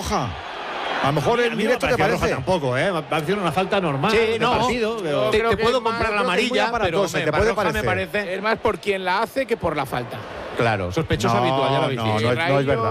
roja. A lo mejor en directo te parece. Tampoco, va a hacer una falta normal. Sí, no. Partido, pero Te puedo comprar la amarilla, pero te puede roja me parecer. parece. Es más por quien la hace que por la falta. Claro, sospechoso habitual, ya lo habéis dicho. No es verdad.